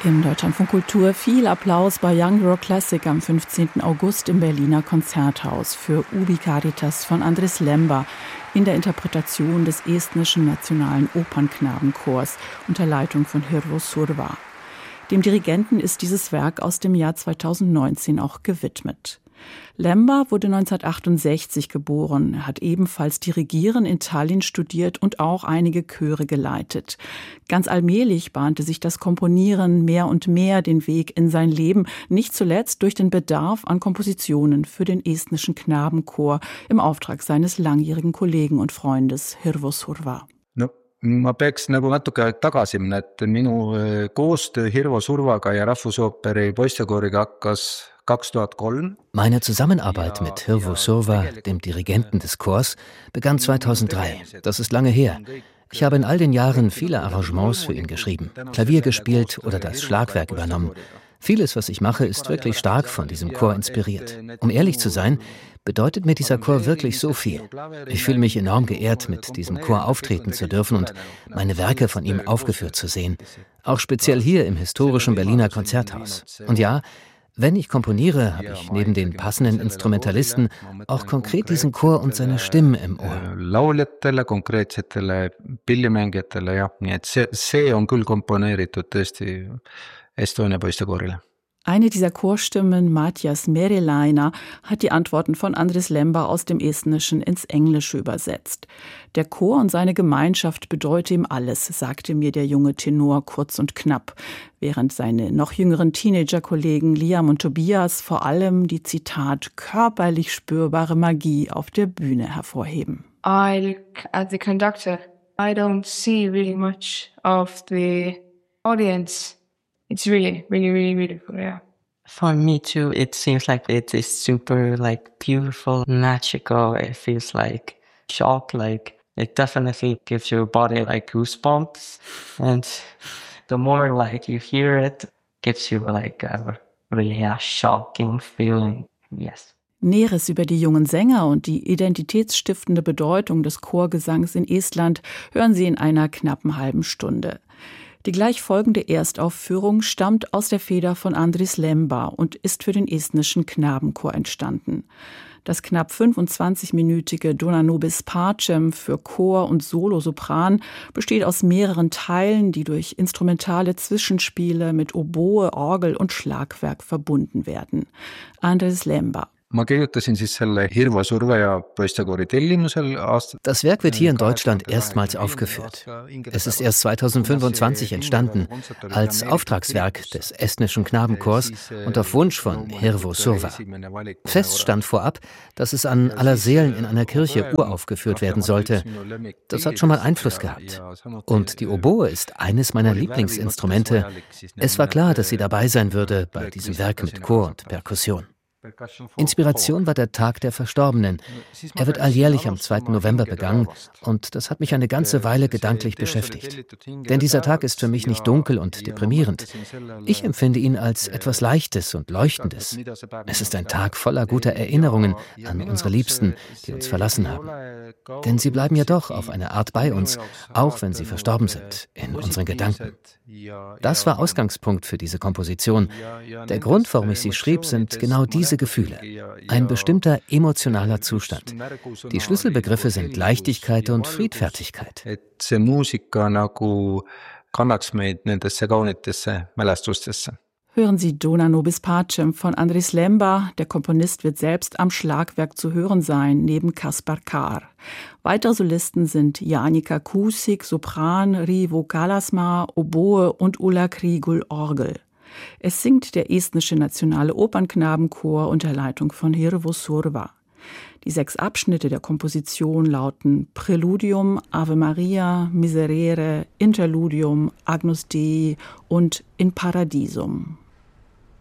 Im Deutschlandfunk Kultur viel Applaus bei Young Rock Classic am 15. August im Berliner Konzerthaus für Ubi Caritas von Andris Lemba in der Interpretation des estnischen Nationalen Opernknabenchors unter Leitung von Hirvo Surva. Dem Dirigenten ist dieses Werk aus dem Jahr 2019 auch gewidmet. Lemba wurde 1968 geboren. Er hat ebenfalls Dirigieren in Tallinn studiert und auch einige Chöre geleitet. Ganz allmählich bahnte sich das Komponieren mehr und mehr den Weg in sein Leben, nicht zuletzt durch den Bedarf an Kompositionen für den estnischen Knabenchor im Auftrag seines langjährigen Kollegen und Freundes Hirvo Surva. Ma peaks natuke aeg tagasi minna, et minu koostöö Hirvo Survaga ja Rahvusooperi poistekooriga hakkas 2003. Meine Zusammenarbeit mit Hirvo Surva, dem Dirigenten des Chors, begann 2003. Das ist lange her. Ich habe in all den Jahren viele Arrangements für ihn geschrieben, Klavier gespielt oder das Schlagwerk übernommen. Vieles, was ich mache, ist wirklich stark von diesem Chor inspiriert. Um ehrlich zu sein, bedeutet mir dieser Chor wirklich so viel. Ich fühle mich enorm geehrt, mit diesem Chor auftreten zu dürfen und meine Werke von ihm aufgeführt zu sehen. Auch speziell hier im historischen Berliner Konzerthaus. Und ja, wenn ich komponiere, habe ich neben den passenden Instrumentalisten auch konkret diesen Chor und seine Stimmen im Ohr. Lauljatele, konkreetsetele pillimängijatele, jah, nii et see on küll komponeeritud tõesti Estonia poistekoorile. Eine dieser Chorstimmen, Matjas Merilainer, hat die Antworten von Andris Lemba aus dem Estnischen ins Englische übersetzt. Der Chor und seine Gemeinschaft bedeute ihm alles, sagte mir der junge Tenor kurz und knapp, während seine noch jüngeren Teenager-Kollegen Liam und Tobias vor allem die, Zitat, körperlich spürbare Magie auf der Bühne hervorheben. I look at the conductor. I don't see really much of the audience. It's really, really, really beautiful, yeah. For me too, it seems like it is super beautiful, magical. It feels like shock, it definitely gives your body goosebumps. And the more you hear it, gives you a really shocking feeling, yes. Näheres über die jungen Sänger und die identitätsstiftende Bedeutung des Chorgesangs in Estland hören Sie in einer knappen halben Stunde. Die gleich folgende Erstaufführung stammt aus der Feder von Andris Lemba und ist für den estnischen Knabenchor entstanden. Das knapp 25-minütige Dona nobis pacem für Chor und Solosopran besteht aus mehreren Teilen, die durch instrumentale Zwischenspiele mit Oboe, Orgel und Schlagwerk verbunden werden. Andris Lemba. Ma kirjutasin siis selle Hirvo Surva ja poistekoori tellimusel aastat. Das Werk wird hier in Deutschland erstmals aufgeführt. Es ist erst 2025 entstanden, als Auftragswerk des estnischen Knabenchors und auf Wunsch von Hirvo Surva. Fest stand vorab, dass es an Allerseelen in einer Kirche uraufgeführt werden sollte. Das hat schon mal Einfluss gehabt. Und die Oboe ist eines meiner Lieblingsinstrumente. Es war klar, dass sie dabei sein würde bei diesem Werk mit Chor und Perkussion. Inspiration war der Tag der Verstorbenen. Er wird alljährlich am 2. November begangen und das hat mich eine ganze Weile gedanklich beschäftigt. Denn dieser Tag ist für mich nicht dunkel und deprimierend. Ich empfinde ihn als etwas Leichtes und Leuchtendes. Es ist ein Tag voller guter Erinnerungen an unsere Liebsten, die uns verlassen haben. Denn sie bleiben ja doch auf eine Art bei uns, auch wenn sie verstorben sind, in unseren Gedanken. Das war Ausgangspunkt für diese Komposition. Der Grund, warum ich sie schrieb, sind genau diese Gefühle. Ein bestimmter emotionaler Zustand. Die Schlüsselbegriffe sind Leichtigkeit und Friedfertigkeit. See muusika kannaks meid nendesse kaunitesse mälestustesse. Hören Sie Dona nobis pacem von Andris Lemba. Der Komponist wird selbst am Schlagwerk zu hören sein, neben Kaspar Kár. Weitere Solisten sind Janika Kusik, Sopran, Rivo Kalasma, Oboe und Ulla Krigul, Orgel. Es singt der estnische Nationale Opernknabenchor unter Leitung von Hirvo Surva. Die 6 Abschnitte der Komposition lauten Präludium, Ave Maria, Miserere, Interludium, Agnus Dei und In Paradisum.